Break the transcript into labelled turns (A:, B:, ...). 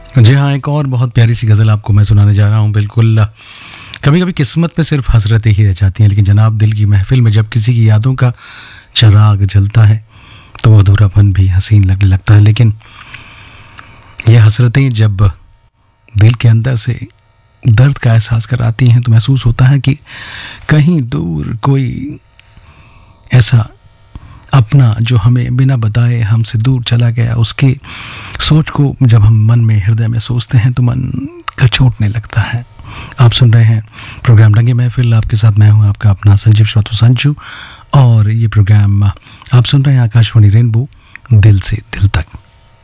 A: जी हाँ, एक और बहुत प्यारी सी गज़ल आपको मैं सुनाने जा रहा हूँ। बिल्कुल, कभी कभी किस्मत में सिर्फ हसरतें ही रह जाती हैं, लेकिन जनाब दिल की महफिल में जब किसी की यादों का चिराग जलता है तो वो अधूरापन भी हसीन लगने लगता है। लेकिन ये हसरतें जब दिल के अंदर से दर्द का एहसास कराती हैं तो महसूस होता है कि कहीं दूर कोई ऐसा अपना जो हमें बिना बताए हमसे दूर चला गया, उसके सोच को जब हम मन में हृदय में सोचते हैं तो मन कचोटने लगता है। आप सुन रहे हैं प्रोग्राम रंगे महफिल, आपके साथ मैं हूं आपका अपना संजीव श्रोतो संजू, और ये प्रोग्राम आप सुन रहे हैं आकाशवाणी रेनबो दिल से दिल तक।